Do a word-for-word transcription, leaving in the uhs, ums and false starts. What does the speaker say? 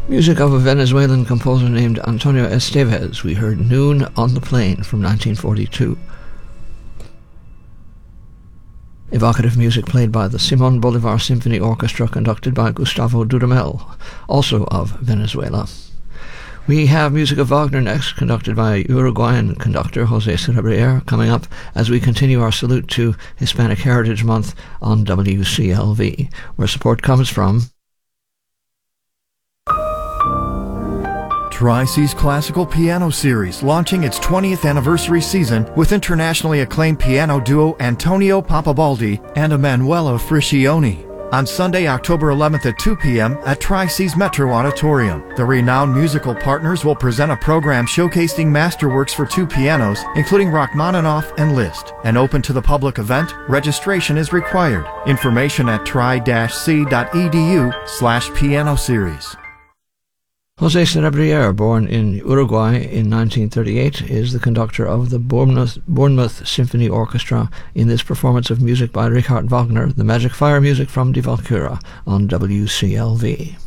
Music of a Venezuelan composer named Antonio Estevez. We heard Noon on the Plain from nineteen forty-two. Evocative music played by the Simon Bolivar Symphony Orchestra, conducted by Gustavo Dudamel, also of Venezuela. We have music of Wagner next, conducted by Uruguayan conductor José Cerebrier, coming up as we continue our salute to Hispanic Heritage Month on W C L V, where support comes from Tri-C's Classical Piano Series, launching its twentieth anniversary season with internationally acclaimed piano duo Antonio Papabaldi and Emanuela Friscioni. On Sunday, October eleventh at two p.m. at Tri-C's Metro Auditorium. The renowned musical partners will present a program showcasing masterworks for two pianos, including Rachmaninoff and Liszt. An open-to-the-public event, registration is required. Information at tri-c.edu slash piano series. José Cerebrier, born in Uruguay in nineteen thirty-eight, is the conductor of the Bournemouth, Bournemouth Symphony Orchestra in this performance of music by Richard Wagner, the Magic Fire music from Die Walküre on W C L V.